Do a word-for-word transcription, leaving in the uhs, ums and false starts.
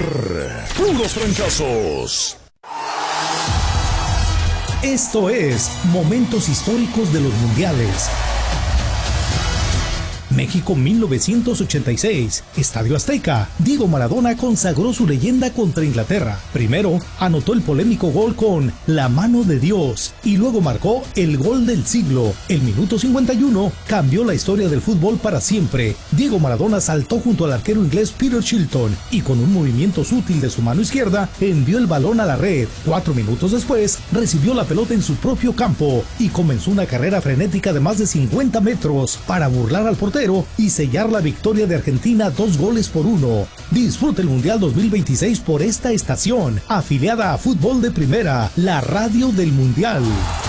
puros trancazos. Esto es Momentos Históricos de los Mundiales. México mil novecientos ochenta y seis, Estadio Azteca. Diego Maradona consagró su leyenda contra Inglaterra. Primero, anotó el polémico gol con la mano de Dios y luego marcó el gol del siglo. El minuto cincuenta y uno cambió la historia del fútbol para siempre. Diego Maradona saltó junto al arquero inglés Peter Shilton y con un movimiento sutil de su mano izquierda envió el balón a la red. Cuatro minutos después, recibió la pelota en su propio campo y comenzó una carrera frenética de más de cincuenta metros para burlar al portero y sellar la victoria de Argentina dos goles por uno. Disfruta el Mundial dos mil veintiséis por esta estación, afiliada a Fútbol de Primera, la radio del Mundial.